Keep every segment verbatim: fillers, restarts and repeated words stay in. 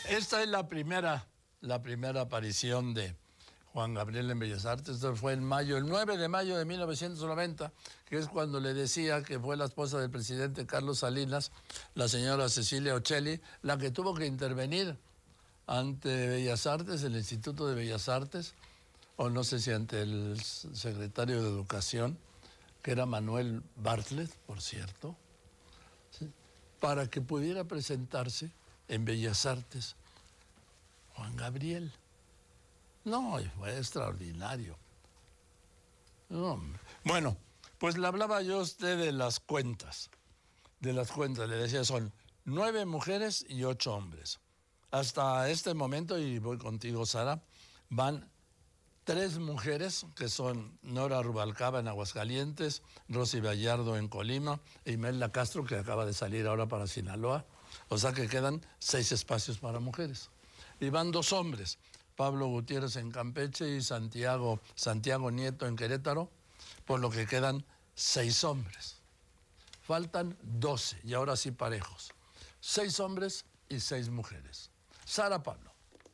esta es la primera, la primera aparición de Juan Gabriel en Bellas Artes. Esto fue en mayo, el nueve de mayo de mil novecientos noventa, que es cuando le decía que fue la esposa del presidente Carlos Salinas, la señora Cecilia Ocelli, la que tuvo que intervenir ante Bellas Artes, el Instituto de Bellas Artes, o no sé si ante el secretario de Educación, que era Manuel Bartlett, por cierto, ¿sí?, para que pudiera presentarse en Bellas Artes Juan Gabriel. No, fue extraordinario. No, bueno, pues le hablaba yo a usted de las cuentas, de las cuentas, le decía, son nueve mujeres y ocho hombres. Hasta este momento, y voy contigo, Sara, van tres mujeres, que son Nora Rubalcaba en Aguascalientes, Rosy Gallardo en Colima, e Imelda Castro, que acaba de salir ahora para Sinaloa. O sea que quedan seis espacios para mujeres. Y van dos hombres, Pablo Gutiérrez en Campeche y Santiago, Santiago Nieto en Querétaro, por lo que quedan seis hombres. Faltan doce, y ahora sí parejos. Seis hombres y seis mujeres. Sara Pablo.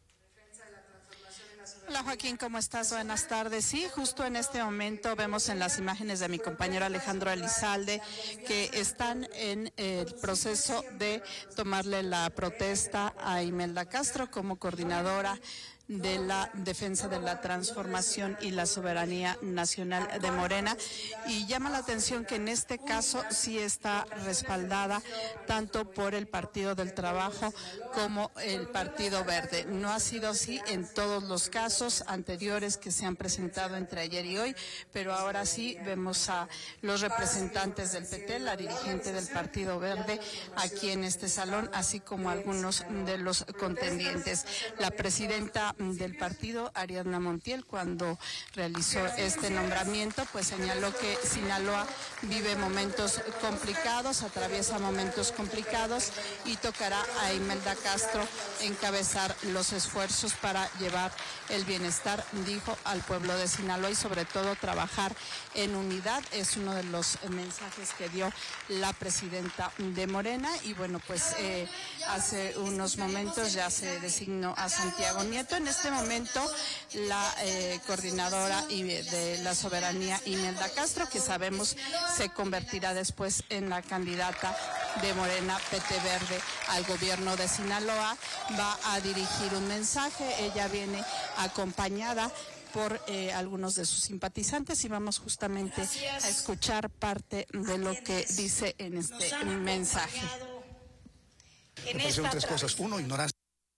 Hola Joaquín, ¿cómo estás? Buenas tardes. Sí, justo en este momento vemos en las imágenes de mi compañero Alejandro Elizalde que están en el proceso de tomarle la protesta a Imelda Castro como coordinadora de la defensa de la transformación y la soberanía nacional de Morena, y llama la atención que en este caso sí está respaldada tanto por el Partido del Trabajo como el Partido Verde. No ha sido así en todos los casos anteriores que se han presentado entre ayer y hoy, pero ahora sí vemos a los representantes del P T, la dirigente del Partido Verde, aquí en este salón, así como algunos de los contendientes. La presidenta del partido, Ariadna Montiel, cuando realizó este nombramiento, pues señaló que Sinaloa vive momentos complicados, atraviesa momentos complicados, y tocará a Imelda Castro encabezar los esfuerzos para llevar el bienestar, dijo, al pueblo de Sinaloa, y sobre todo trabajar en unidad. Es uno de los mensajes que dio la presidenta de Morena. Y bueno, pues eh, hace unos momentos ya se designó a Santiago Nieto. En este momento la eh, coordinadora y de la soberanía, Imelda Castro, que sabemos se convertirá después en la candidata de Morena P T Verde al gobierno de Sinaloa, va a dirigir un mensaje. Ella viene acompañada por eh, algunos de sus simpatizantes, y vamos justamente a escuchar parte de lo que dice en este mensaje. Me parecieron tres cosas. Uno, ignorancia.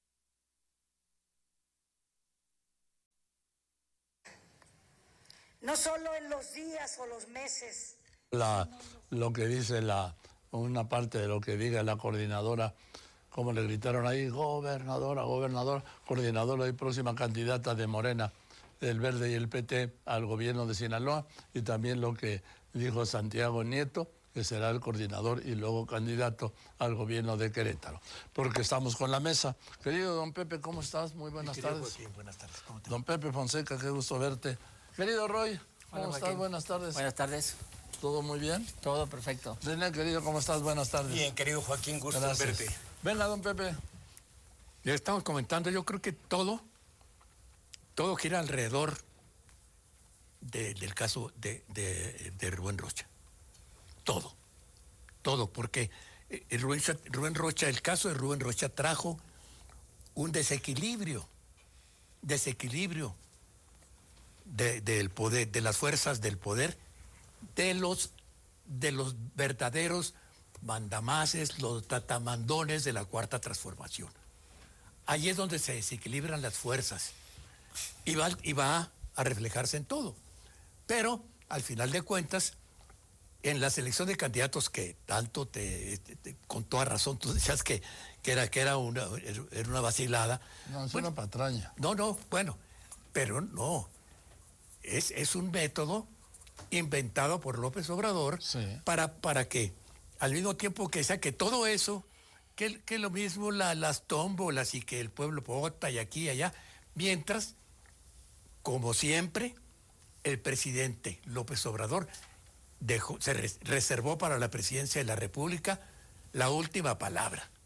No solo en los días o los meses. La, lo que dice la, una parte de lo que diga la coordinadora, como le gritaron ahí, gobernadora, gobernadora, coordinadora y próxima candidata de Morena, del Verde y el P T al gobierno de Sinaloa, y también lo que dijo Santiago Nieto, que será el coordinador y luego candidato al gobierno de Querétaro. Porque estamos con la mesa. Querido don Pepe, ¿cómo estás? Muy buenas Querido tardes. Joaquín, buenas tardes. ¿Cómo te va? Don Pepe Fonseca, qué gusto verte. Querido Roy, ¿cómo Hola, estás? Joaquín. Buenas tardes. Buenas tardes. ¿Todo muy bien? Todo perfecto. René, querido, ¿cómo estás? Buenas tardes. Bien, querido Joaquín, gusto en Gracias. verte. Venga, don Pepe. Ya estamos comentando, yo creo que todo, todo gira alrededor de, del caso de, de, de Rubén Rocha. Todo, todo, porque el Rubén, Rubén Rocha, el caso de Rubén Rocha trajo un desequilibrio, desequilibrio de, del poder, de las fuerzas del poder, de los, de los verdaderos mandamases, los tatamandones de la Cuarta Transformación. Ahí es donde se desequilibran las fuerzas y va, y va a reflejarse en todo. Pero, al final de cuentas, en la selección de candidatos que tanto te, te, te con toda razón, tú decías que, que, era, que era, una, era una vacilada. No, es bueno, una patraña. No, no, bueno, pero no. Es, es un método inventado por López Obrador, sí, para, para que, al mismo tiempo que sea que todo eso, que, que lo mismo la, las tómbolas y que el pueblo vota y aquí y allá, mientras, como siempre, el presidente López Obrador dejó, se res, reservó para la presidencia de la República la última palabra.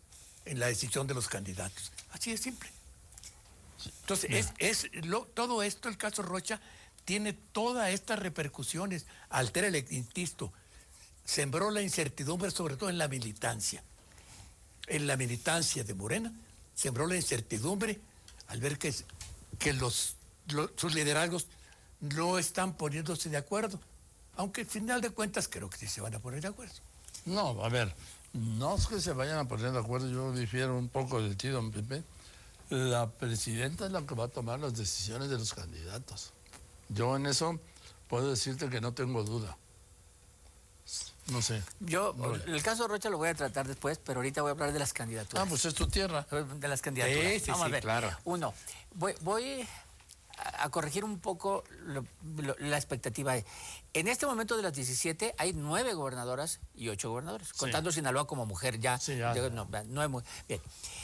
en la decisión de los candidatos. Así de simple. Entonces, es, es lo, todo esto, el caso Rocha, tiene todas estas repercusiones. Altera el insisto, sembró la incertidumbre, sobre todo en la militancia. En la militancia de Morena, sembró la incertidumbre al ver que, que los, los, sus liderazgos no están poniéndose de acuerdo. Aunque al final de cuentas creo que sí se van a poner de acuerdo. No, a ver, no es que se vayan a poner de acuerdo, yo difiero un poco de ti, don Pepe. La presidenta es la que va a tomar las decisiones de los candidatos. Yo en eso puedo decirte que no tengo duda. No sé. Yo, el caso Rocha lo voy a tratar después, pero ahorita voy a hablar de las candidaturas. Ah, pues es tu tierra. De las candidaturas. Sí, sí, Vamos sí, a ver. claro. Uno, voy, voy a corregir un poco lo, lo, la expectativa. En este momento de las diecisiete hay nueve gobernadoras y ocho gobernadores, sí. Contando Sinaloa como mujer ya. Sí, ya. De, no, no es muy, bien.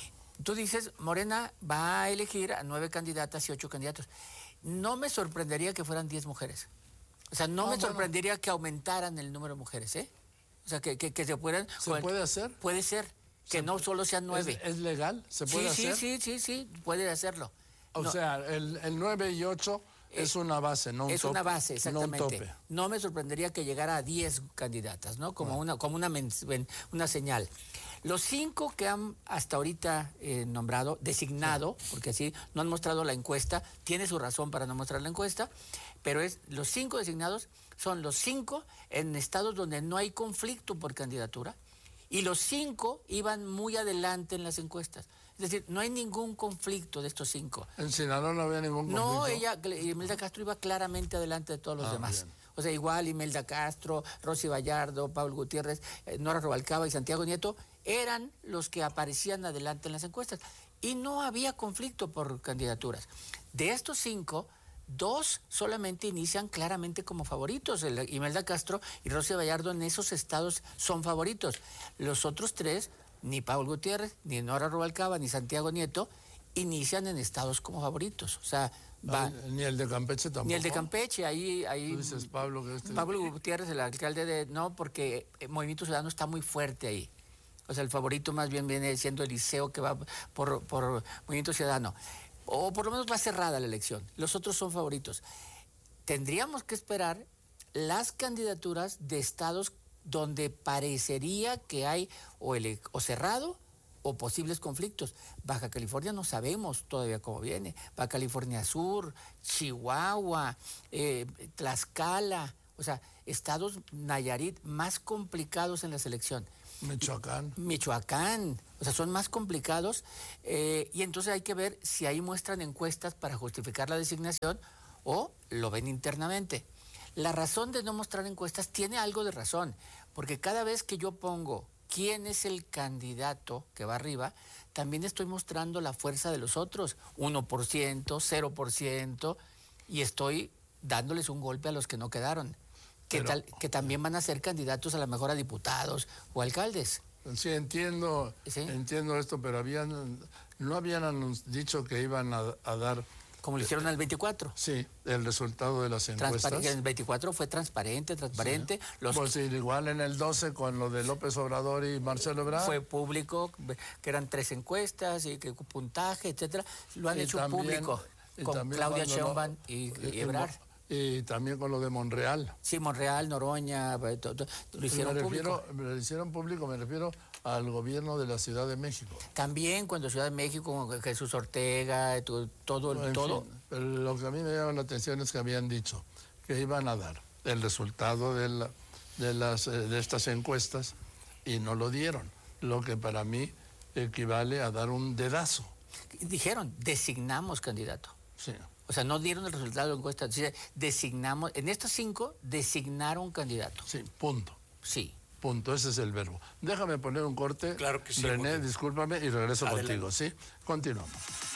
Tú dices, Morena va a elegir a nueve candidatas y ocho candidatos. No me sorprendería que fueran diez mujeres. O sea, no, no me bueno. sorprendería que aumentaran el número de mujeres, ¿eh? O sea, que, que, que se puedan... ¿Se con, puede hacer? Puede ser, que no solo sean nueve. ¿Es, es legal? ¿Se puede sí, hacer? Sí, sí, sí, sí, puede hacerlo. O no. sea, el, el nueve y ocho eh, es una base, no un Es tope, una base, exactamente. No, un tope. No me sorprendería que llegara a diez candidatas, ¿no? Como, bueno. una, como una, una señal. Los cinco que han hasta ahorita eh, nombrado, designado, sí. Porque así no han mostrado la encuesta, tiene su razón para no mostrar la encuesta, pero es los cinco designados son los cinco en estados donde no hay conflicto por candidatura y los cinco iban muy adelante en las encuestas. Es decir, no hay ningún conflicto de estos cinco. ¿En Sinaloa no había ningún conflicto? No, ella, Imelda Castro iba claramente adelante de todos los ah, demás. Bien. O sea, igual Imelda Castro, Rosy Vallardo, Pablo Gutiérrez, eh, Nora Rubalcaba y Santiago Nieto eran los que aparecían adelante en las encuestas. Y no había conflicto por candidaturas. De estos cinco, dos solamente inician claramente como favoritos. El, Imelda Castro y Rosy Vallardo en esos estados son favoritos. Los otros tres, ni Pablo Gutiérrez, ni Nora Rubalcaba, ni Santiago Nieto, inician en estados como favoritos. O sea, va, ni el de Campeche tampoco. Ni el de Campeche, ahí... ahí Tú dices Pablo que este... Pablo Gutiérrez, el alcalde de... No, porque el Movimiento Ciudadano está muy fuerte ahí. O sea, el favorito más bien viene siendo Eliseo, que va por, por Movimiento Ciudadano. O por lo menos va cerrada la elección. Los otros son favoritos. Tendríamos que esperar las candidaturas de estados donde parecería que hay o, el, o cerrado o posibles conflictos. Baja California no sabemos todavía cómo viene. Baja California Sur, Chihuahua, eh, Tlaxcala, o sea, estados Nayarit más complicados en la selección. Michoacán. Michoacán, o sea, son más complicados eh, y entonces hay que ver si ahí muestran encuestas para justificar la designación o lo ven internamente. La razón de no mostrar encuestas tiene algo de razón, porque cada vez que yo pongo quién es el candidato que va arriba, también estoy mostrando la fuerza de los otros, uno por ciento, cero por ciento, y estoy dándoles un golpe a los que no quedaron. Que, Pero, tal, que también van a ser candidatos a lo mejor a diputados o alcaldes. Sí, entiendo, ¿Sí? entiendo esto, pero habían no habían dicho que iban a, a dar... Como lo hicieron en el veinticuatro. Sí, el resultado de las encuestas. En el veinticuatro fue transparente, transparente. Sí. Los... Pues sí, igual en el doce con lo de López Obrador y Marcelo Ebrard. Fue público, que eran tres encuestas y que puntaje, etcétera. Lo han y hecho también, público con Claudia Sheinbaum no, y, y Ebrard. Y también con lo de Monreal. Sí, Monreal, Noroña, todo, todo, lo hicieron me refiero, público. Me lo hicieron público, me refiero al gobierno de la Ciudad de México. También cuando Ciudad de México, con Jesús Ortega, todo, todo. No, todo. Fin, pero lo que a mí me llama la atención es que habían dicho que iban a dar el resultado de, la, de, las, de estas encuestas y no lo dieron, lo que para mí equivale a dar un dedazo. Dijeron, designamos candidato. Sí. O sea, no dieron el resultado de la encuesta. Designamos, en estos cinco, designaron candidato. Sí, punto. Sí. Punto, ese es el verbo. Déjame poner un corte. Claro que sí. René, porque... discúlpame y regreso Adelante. Contigo, ¿sí? Continuamos.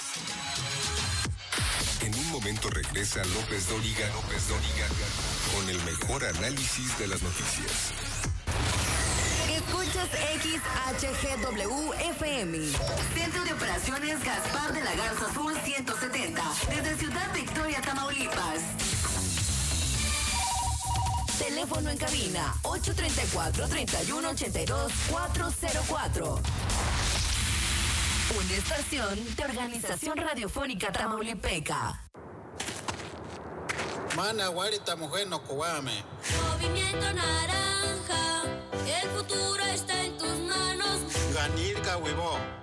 En un momento regresa López Dóriga, López Dóriga, con el mejor análisis de las noticias. Escuchas X H G W F M. Centro de Operaciones Gaspar de la Garza Sur ciento setenta. Desde Ciudad Victoria, Tamaulipas. Teléfono en cabina ocho tres cuatro, tres uno ocho dos, cuatro cero cuatro. una estación de Organización Radiofónica Tamaulipeca. Mana, guarita, mujer, no cubame. Movimiento Naranja, el futuro está en tus manos. Ganilca, huevón.